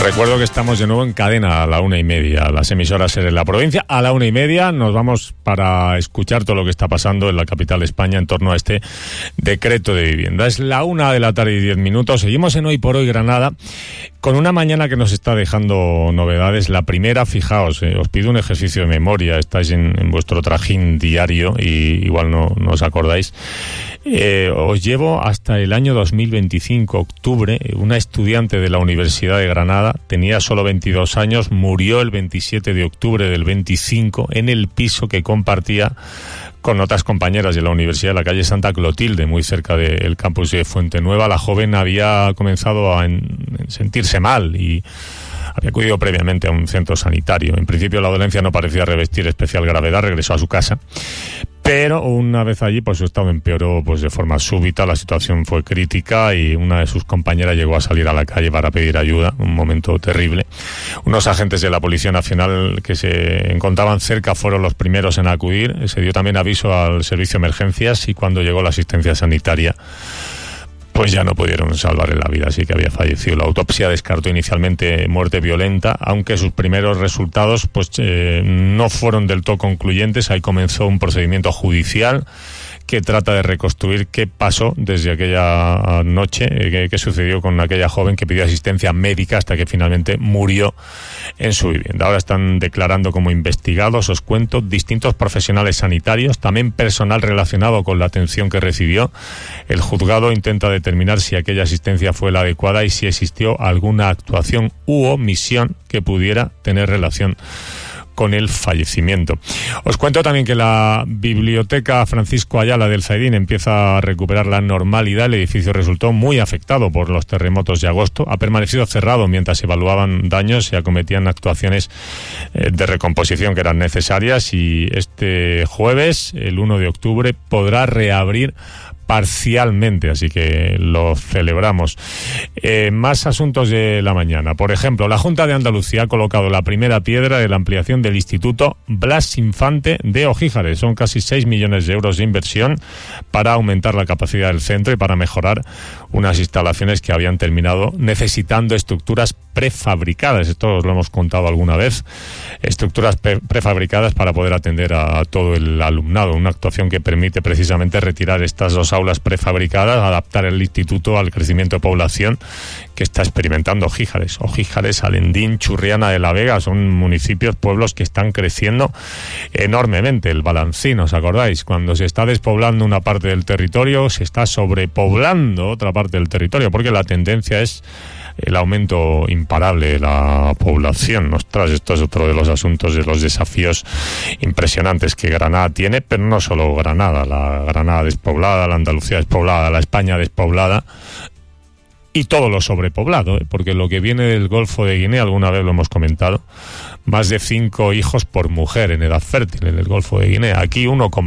Recuerdo que estamos de nuevo en cadena a la 1:30, las emisoras en la provincia. A la 1:30 nos vamos para escuchar todo lo que está pasando en la capital de España en torno a este decreto de vivienda. Es la 1:10 PM. Seguimos en Hoy por Hoy Granada con una mañana que nos está dejando novedades. La primera, fijaos, os pido un ejercicio de memoria. Estáis en vuestro trajín diario y igual no os acordáis. Os llevo hasta el año 2025, octubre. Una estudiante de la Universidad de Granada, tenía solo 22 años, murió el 27 de octubre del 25 en el piso que compartía con otras compañeras de la universidad de la calle Santa Clotilde, muy cerca del campus de Fuentenueva. La joven había comenzado a sentirse mal y había acudido previamente a un centro sanitario. En principio la dolencia no parecía revestir especial gravedad, regresó a su casa, pero una vez allí pues su estado empeoró de forma súbita, la situación fue crítica y una de sus compañeras llegó a salir a la calle para pedir ayuda, un momento terrible. Unos agentes de la Policía Nacional que se encontraban cerca fueron los primeros en acudir. Se dio también aviso al servicio de emergencias y cuando llegó la asistencia sanitaria pues ya no pudieron salvarle la vida, así que había fallecido. La autopsia descartó inicialmente muerte violenta, aunque sus primeros resultados no fueron del todo concluyentes. Ahí comenzó un procedimiento judicial que trata de reconstruir qué pasó desde aquella noche, qué sucedió con aquella joven que pidió asistencia médica hasta que finalmente murió en su vivienda. Ahora están declarando como investigados, os cuento, distintos profesionales sanitarios, también personal relacionado con la atención que recibió. El juzgado intenta determinar si aquella asistencia fue la adecuada y si existió alguna actuación u omisión que pudiera tener relación con el fallecimiento. Os cuento también que la Biblioteca Francisco Ayala del Zaidín empieza a recuperar la normalidad. El edificio resultó muy afectado por los terremotos de agosto. Ha permanecido cerrado mientras se evaluaban daños y acometían actuaciones de recomposición que eran necesarias, y este jueves, el 1 de octubre, podrá reabrir parcialmente, así que lo celebramos. Más asuntos de la mañana. Por ejemplo, la Junta de Andalucía ha colocado la primera piedra de la ampliación del Instituto Blas Infante de Ojíjares. Son casi 6 millones de euros de inversión para aumentar la capacidad del centro y para mejorar unas instalaciones que habían terminado necesitando estructuras prefabricadas. Esto os lo hemos contado alguna vez. Estructuras prefabricadas para poder atender a todo el alumnado. Una actuación que permite precisamente retirar estas dos aulas prefabricadas, adaptar el instituto al crecimiento de población que está experimentando Ojíjares. Ojíjares, Alendín, Churriana de la Vega son municipios, pueblos que están creciendo enormemente. El Balancín, ¿os acordáis? Cuando se está despoblando una parte del territorio, se está sobrepoblando otra parte del territorio, porque la tendencia es el aumento imparable de la población. Ostras, esto es otro de los asuntos, de los desafíos impresionantes que Granada tiene, pero no solo Granada, la Granada despoblada, la Andalucía despoblada, la España despoblada y todo lo sobrepoblado, porque lo que viene del Golfo de Guinea, alguna vez lo hemos comentado, más de 5 hijos por mujer en edad fértil en el Golfo de Guinea. Aquí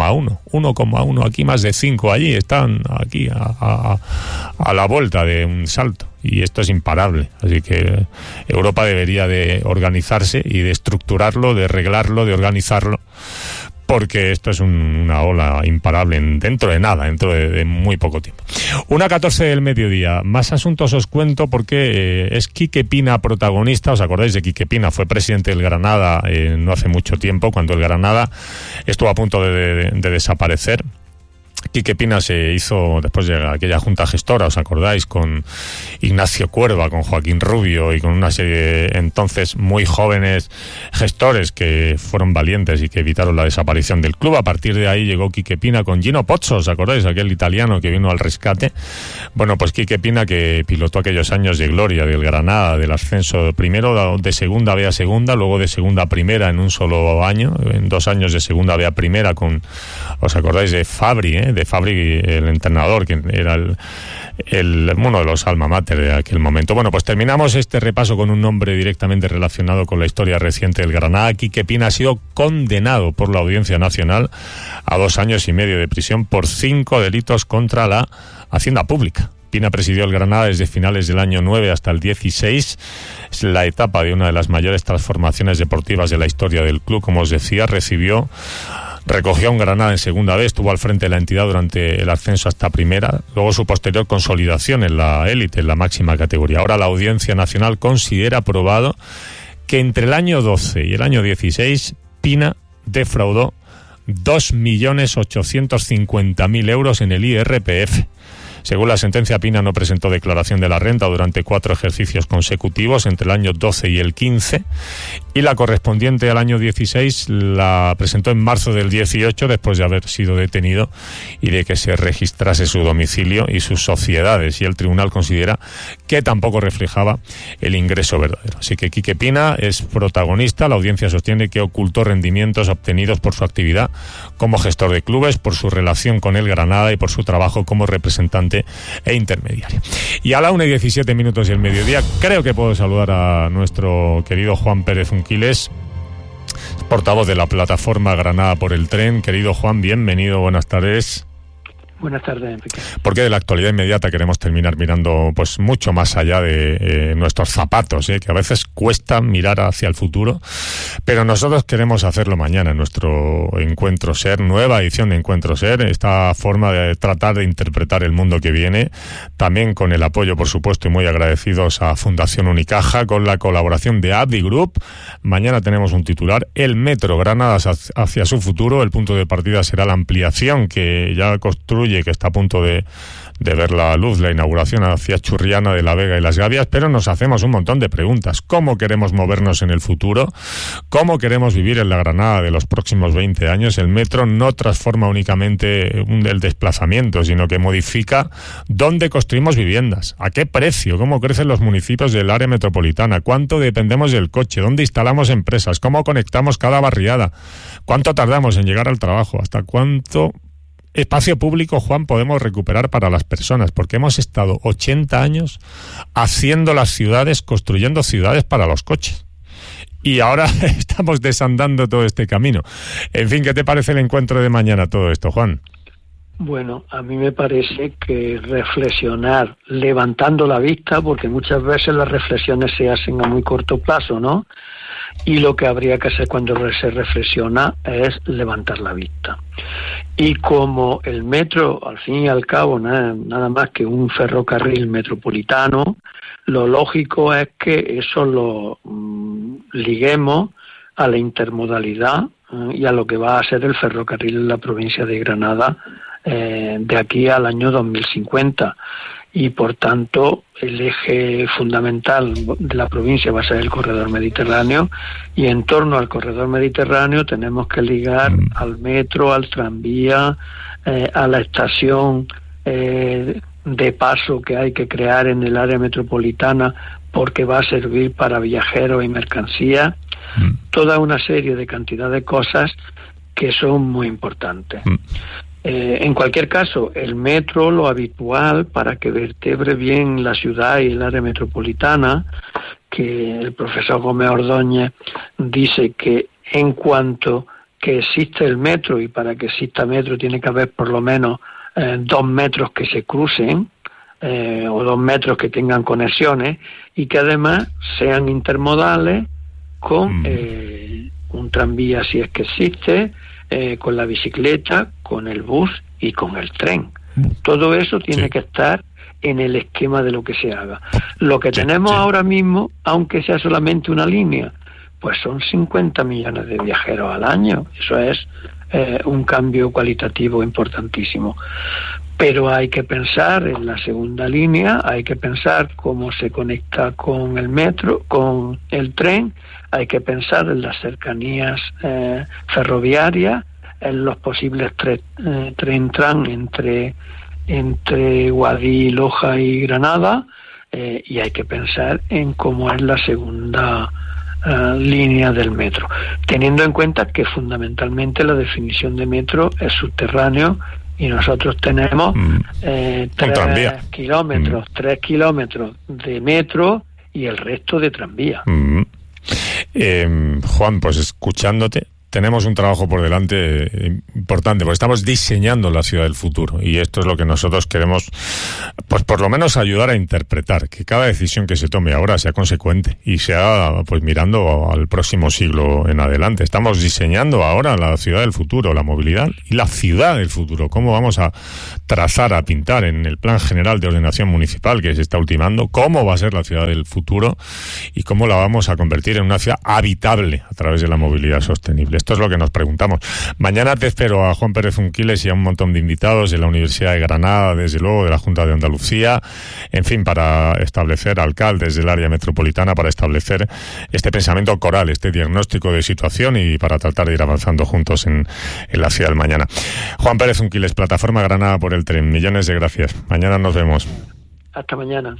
1,1, aquí más de 5, allí están aquí a la vuelta de un salto. Y esto es imparable, así que Europa debería de organizarse y de estructurarlo, de arreglarlo, de organizarlo, porque esto es una ola imparable dentro de nada, dentro de muy poco tiempo. 1:14 del mediodía. Más asuntos os cuento porque es Quique Pina protagonista. ¿Os acordáis de Quique Pina? Fue presidente del Granada no hace mucho tiempo, cuando el Granada estuvo a punto de desaparecer. Quique Pina se hizo después de aquella junta gestora, ¿os acordáis? Con Ignacio Cuerva, con Joaquín Rubio y con una serie entonces muy jóvenes gestores que fueron valientes y que evitaron la desaparición del club. A partir de ahí llegó Quique Pina con Gino Pozzo, ¿os acordáis? Aquel italiano que vino al rescate. Bueno, pues Quique Pina, que pilotó aquellos años de gloria del Granada, del ascenso primero de segunda B a segunda, luego de segunda a primera en un solo año, en 2 años de segunda B a primera con, ¿os acordáis de Fabri, de Fabri, el entrenador, que era uno de los alma mater de aquel momento? Bueno, pues terminamos este repaso con un nombre directamente relacionado con la historia reciente del Granada. Quique Pina ha sido condenado por la Audiencia Nacional a 2 años y medio de prisión por 5 delitos contra la Hacienda Pública. Pina presidió el Granada desde finales del año 9 hasta el 16. Es la etapa de una de las mayores transformaciones deportivas de la historia del club. Como os decía, recibió Recogió un Granada en segunda vez, estuvo al frente de la entidad durante el ascenso hasta primera, luego su posterior consolidación en la élite, en la máxima categoría. Ahora la Audiencia Nacional considera probado que entre el año 12 y el año 16 Pina defraudó 2.850.000 euros en el IRPF. Según la sentencia, Pina no presentó declaración de la renta durante 4 ejercicios consecutivos entre el año 12 y el 15, y la correspondiente al año 16 la presentó en marzo del 18, después de haber sido detenido y de que se registrase su domicilio y sus sociedades, y el tribunal considera que tampoco reflejaba el ingreso verdadero. Así que Quique Pina es protagonista. La audiencia sostiene que ocultó rendimientos obtenidos por su actividad como gestor de clubes, por su relación con el Granada y por su trabajo como representante e intermediario. Y a la 1:17 y el mediodía, creo que puedo saludar a nuestro querido Juan Pérez Unquiles, portavoz de la plataforma Granada por el Tren. Querido Juan, bienvenido, buenas tardes. Buenas tardes, Enrique. Porque de la actualidad inmediata queremos terminar mirando pues mucho más allá de nuestros zapatos, que a veces cuesta mirar hacia el futuro, pero nosotros queremos hacerlo mañana en nuestro Encuentro Ser, nueva edición de Encuentro Ser, esta forma de tratar de interpretar el mundo que viene, también con el apoyo, por supuesto, y muy agradecidos a Fundación Unicaja, con la colaboración de Advi Group. Mañana tenemos un titular: el Metro Granada hacia su futuro. El punto de partida será la ampliación que ya construye, que está a punto de ver la luz, la inauguración hacia Churriana de la Vega y Las Gavias, pero nos hacemos un montón de preguntas. ¿Cómo queremos movernos en el futuro? ¿Cómo queremos vivir en la Granada de los próximos 20 años? El metro no transforma únicamente el desplazamiento, sino que modifica dónde construimos viviendas, a qué precio, cómo crecen los municipios del área metropolitana, cuánto dependemos del coche, dónde instalamos empresas, cómo conectamos cada barriada, cuánto tardamos en llegar al trabajo, hasta cuánto espacio público, Juan, podemos recuperar para las personas, porque hemos estado 80 años haciendo las ciudades, construyendo ciudades para los coches. Y ahora estamos desandando todo este camino. En fin, ¿qué te parece el encuentro de mañana todo esto, Juan? Bueno, a mí me parece que reflexionar levantando la vista, porque muchas veces las reflexiones se hacen a muy corto plazo, ¿no? Y lo que habría que hacer cuando se reflexiona es levantar la vista. Y como el metro, al fin y al cabo, nada más que un ferrocarril metropolitano, lo lógico es que eso lo liguemos a la intermodalidad y a lo que va a ser el ferrocarril en la provincia de Granada de aquí al año 2050. Y por tanto el eje fundamental de la provincia va a ser el corredor mediterráneo, y en torno al corredor mediterráneo tenemos que ligar al metro, al tranvía, a la estación de paso que hay que crear en el área metropolitana, porque va a servir para viajeros y mercancías, toda una serie de cantidad de cosas que son muy importantes. En cualquier caso, el metro, lo habitual para que vertebre bien la ciudad y el área metropolitana, que el profesor Gómez Ordóñez dice que en cuanto que existe el metro, y para que exista metro tiene que haber por lo menos 2 metros que se crucen, o 2 metros que tengan conexiones, y que además sean intermodales con un tranvía, si es que existe, con la bicicleta, con el bus y con el tren. Todo eso tiene que estar en el esquema de lo que se haga. Lo que tenemos ahora mismo, aunque sea solamente una línea, pues son 50 millones de viajeros al año. Eso es un cambio cualitativo importantísimo. Pero hay que pensar en la segunda línea, hay que pensar cómo se conecta con el metro, con el tren, hay que pensar en las cercanías ferroviarias, en los posibles tren-tran entre Guadí, Loja y Granada, y hay que pensar en cómo es la segunda línea del metro, teniendo en cuenta que fundamentalmente la definición de metro es subterráneo, y nosotros tenemos 3 kilómetros de metro y el resto de tranvía. Juan, pues escuchándote, tenemos un trabajo por delante importante, porque estamos diseñando la ciudad del futuro, y esto es lo que nosotros queremos, pues por lo menos ayudar a interpretar, que cada decisión que se tome ahora sea consecuente y sea pues mirando al próximo siglo en adelante. Estamos diseñando ahora la ciudad del futuro, la movilidad y la ciudad del futuro. ¿Cómo vamos a trazar, a pintar en el Plan General de Ordenación Municipal que se está ultimando cómo va a ser la ciudad del futuro y cómo la vamos a convertir en una ciudad habitable a través de la movilidad sostenible? Esto es lo que nos preguntamos. Mañana te espero a Juan Pérez Unquiles y a un montón de invitados de la Universidad de Granada, desde luego de la Junta de Andalucía, en fin, para establecer, alcaldes del área metropolitana, para establecer este pensamiento coral, este diagnóstico de situación y para tratar de ir avanzando juntos en la ciudad del mañana. Juan Pérez Unquiles, Plataforma Granada por el Tren, millones de gracias. Mañana nos vemos. Hasta mañana.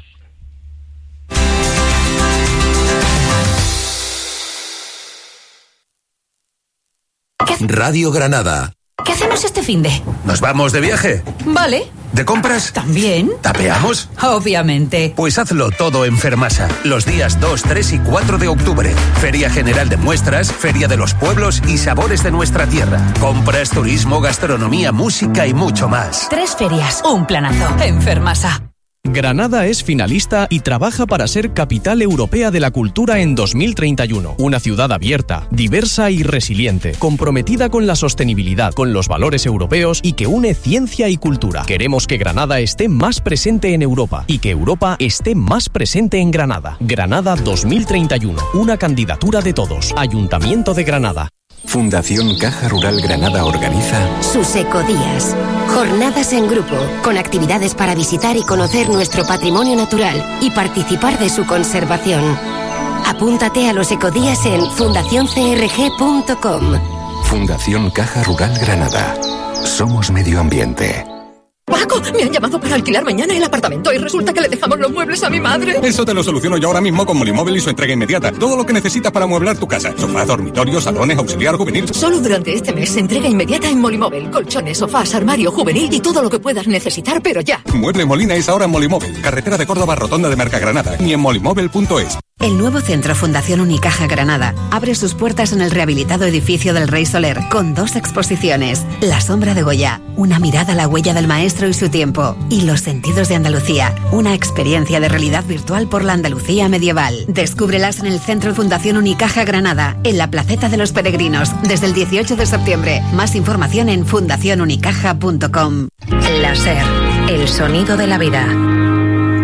Radio Granada. ¿Qué hacemos este finde? ¿Nos vamos de viaje? Vale. ¿De compras? ¿También? ¿Tapeamos? Obviamente. Pues hazlo todo en Fermasa. Los días 2, 3 y 4 de octubre. Feria General de Muestras, Feria de los Pueblos y Sabores de nuestra tierra. Compras, turismo, gastronomía, música y mucho más. 3 ferias, un planazo. En Fermasa. Granada es finalista y trabaja para ser capital europea de la cultura en 2031. Una ciudad abierta, diversa y resiliente, comprometida con la sostenibilidad, con los valores europeos y que une ciencia y cultura. Queremos que Granada esté más presente en Europa y que Europa esté más presente en Granada. Granada 2031, una candidatura de todos. Ayuntamiento de Granada. Fundación Caja Rural Granada organiza sus ecodías. Jornadas en grupo, con actividades para visitar y conocer nuestro patrimonio natural y participar de su conservación. Apúntate a los ecodías en fundacioncrg.com. Fundación Caja Rural Granada. Somos medio ambiente. Paco, me han llamado para alquilar mañana el apartamento y resulta que le dejamos los muebles a mi madre. Eso te lo soluciono yo ahora mismo con Molimóvil y su entrega inmediata. Todo lo que necesitas para amueblar tu casa. Sofá, dormitorio, salones, auxiliar juvenil. Solo durante este mes, entrega inmediata en Molimóvil. Colchones, sofás, armario juvenil y todo lo que puedas necesitar, pero ya. Mueble Molina es ahora en Molimóvil. Carretera de Córdoba, Rotonda de Mercagranada. Y en molimóvil.es. El nuevo Centro Fundación Unicaja Granada abre sus puertas en el rehabilitado edificio del Rey Soler con 2 exposiciones: La sombra de Goya, una mirada a la huella del maestro y su tiempo, y Los sentidos de Andalucía, una experiencia de realidad virtual por la Andalucía medieval. Descúbrelas en el Centro Fundación Unicaja Granada, en la Placeta de los Peregrinos, desde el 18 de septiembre. Más información en fundacionunicaja.com. La SER, el sonido de la vida.